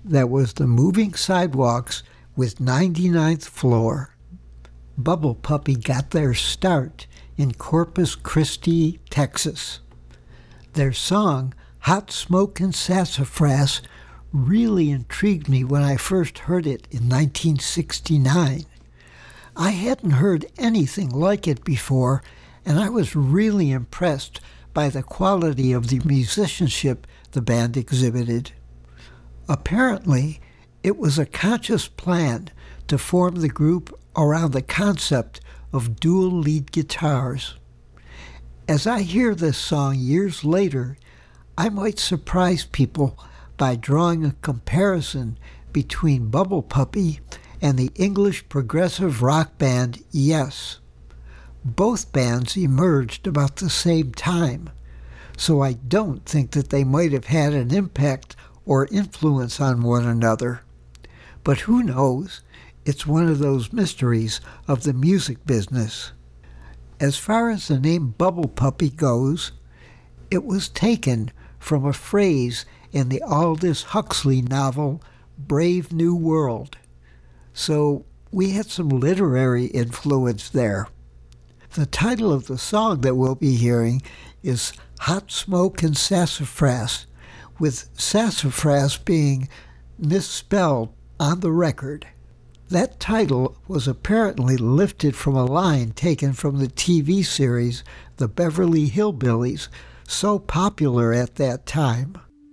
That was the Moving Sidewalks with 99th Floor. Bubble Puppy got their start in Corpus Christi, Texas. Their song, Hot Smoke and Sassafras, really intrigued me when I first heard it in 1969. I hadn't heard anything like it before, and I was really impressed by the quality of the musicianship the band exhibited. Apparently, it was a conscious plan to form the group around the concept of dual lead guitars. As I hear this song years later, I might surprise people by drawing a comparison between Bubble Puppy and the English progressive rock band Yes. Both bands emerged about the same time, so I don't think that they might have had an impact or influence on one another. But who knows? It's one of those mysteries of the music business. As far as the name Bubble Puppy goes, it was taken from a phrase in the Aldous Huxley novel Brave New World. So we had some literary influence there. The title of the song that we'll be hearing is Hot Smoke and Sassafras, with sassafras being misspelled on the record. That title was apparently lifted from a line taken from the TV series The Beverly Hillbillies, so popular at that time.